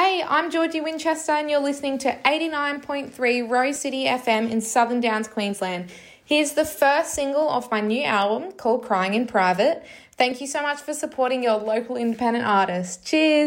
Hey, I'm Georgie Winchester and you're listening to 89.3 Rose City FM in Southern Downs, Queensland. Here's the first single off my new album called Crying in Private. Thank you so much for supporting your local independent artist. Cheers.